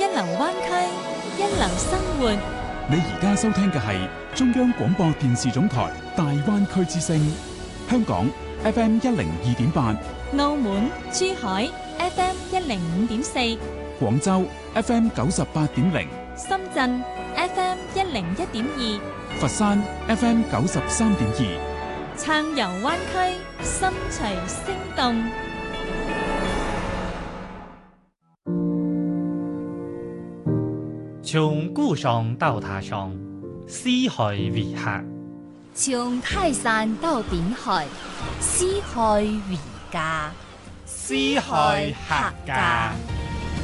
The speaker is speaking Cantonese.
流灣區，一流生活。 你而家收聽嘅係中央廣播電視總台大灣區之聲，香港 FM 102.8， 澳門、珠海 FM 105.4， 廣州 FM 98.0， 深圳 FM 101.2， 佛山 FM 93.2。 暢遊灣區，心隨聲動。 從故鄉到他鄉，四海為客； 從泰山到濱海，四海為家。 四海客家。